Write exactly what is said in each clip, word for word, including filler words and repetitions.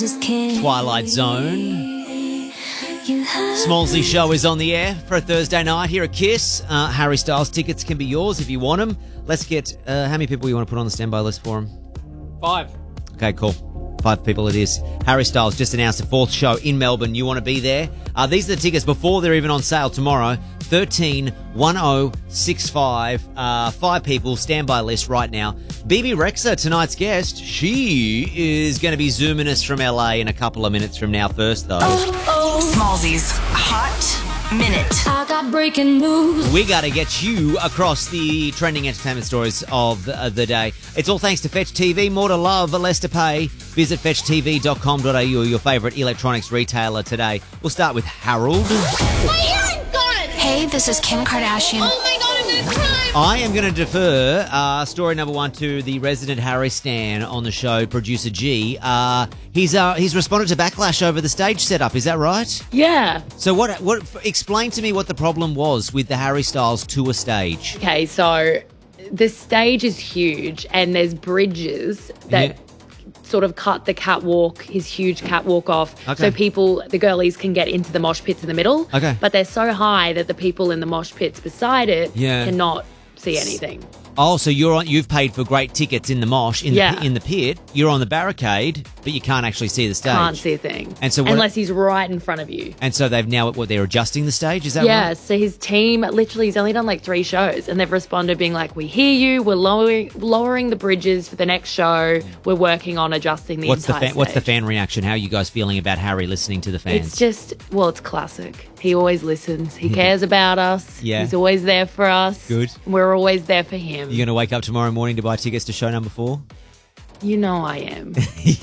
Twilight Zone. Smallsy Show is on the air for a Thursday night here at Kiss. Uh, Harry Styles tickets can be yours if you want them. Let's get, uh, how many people you want to put on the standby list for him? Five. Okay, cool. Five people it is. Harry Styles just announced a fourth show in Melbourne. You want to be there? Uh, these are the tickets before they're even on sale tomorrow. thirteen one oh six five. Uh, five people, standby list right now. B B Rexa, tonight's guest. She is going to be zooming us from L A in a couple of minutes from now. First, though. Oh, oh. Smallsy's Hot Minute. I got breaking news. We got to get you across the trending entertainment stories of the, uh, the day. It's all thanks to Fetch T V. More to love, less to pay. Visit fetch t v dot com dot a u, your favourite electronics retailer today. We'll start with Harold. My earring got it. Hey, this is Kim Kardashian. Oh my God, I'm gonna cry. I am going to defer uh, story number one to the resident Harry Stan on the show, producer G. Uh, he's uh, he's responded to backlash over the stage setup. Is that right? Yeah. So what? What? Explain to me what the problem was with the Harry Styles tour stage. Okay, so the stage is huge and there's bridges that Yeah. sort of cut the catwalk, his huge catwalk off. Okay. So people, the girlies can get into the mosh pits in the middle. Okay. But they're so high that the people in the mosh pits beside it Yeah. cannot see anything. Oh, so you're on. You've paid for great tickets in the mosh in Yeah. the in the pit. You're on the barricade, but you can't actually see the stage. Can't see a thing. And so what- unless he's right in front of you. And so they've now what they're adjusting the stage. Is that Yeah, right? so his team, literally, he's only done like three shows and they've responded being like, we hear you, we're lowering lowering the bridges for the next show, we're working on adjusting the What's the entire fan, what's the stage." fan reaction? How are you guys feeling about Harry listening to the fans? It's just, well, it's classic. He always listens. He cares about us. Yeah. He's always there for us. Good. We're always there for him. You're going to wake up tomorrow morning to buy tickets to show number four? You know I am.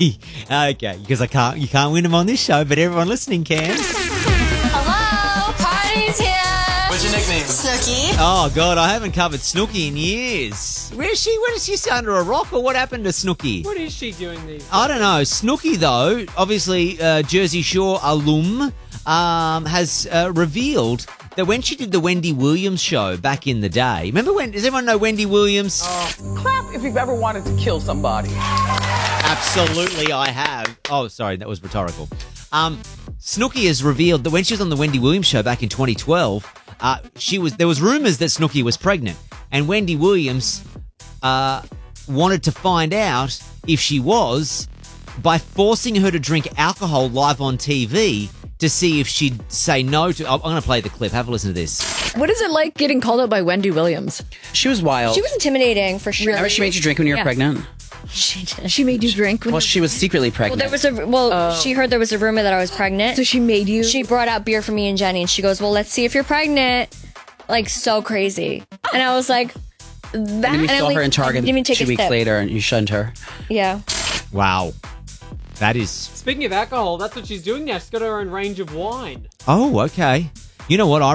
Okay, because I can't. You can't win them on this show, but everyone listening can. Hello, party's here. What's your nickname? Snooki. Oh God, I haven't covered Snooki in years. Where is she? Where is she? Under a rock, or what happened to Snooki? What is she doing these days? I don't know. Snooki, though, obviously uh, Jersey Shore alum, um, has uh, revealed that when she did the Wendy Williams show back in the day, remember when? Does everyone know Wendy Williams? Clap if you've ever wanted to kill somebody. Absolutely, I have. Oh, sorry, that was rhetorical. Um, Snooki has revealed that when she was on the Wendy Williams show back in twenty twelve, uh, she was there was rumors that Snooki was pregnant, and Wendy Williams uh, wanted to find out if she was by forcing her to drink alcohol live on T V to see if she'd say no to. I'm going to play the clip. Have a listen to this. What is it like getting called out by Wendy Williams? She was wild. She was intimidating for sure. Remember she made you drink when you were Yeah. pregnant? She did. She made you drink? When Well, she was secretly Well, pregnant. there was a well. She heard there was a rumor that I was pregnant. so she made you? She brought out beer for me and Jenny, and she goes, "Well, let's see if you're pregnant." Like so crazy, and I was like, "That." and then you and I saw only- her in I Target didn't even take two a weeks sip. later and you shunned her. Yeah. Wow, that is. Speaking of alcohol, that's what she's doing now. She's got her own range of wine. Oh, okay. You know what? I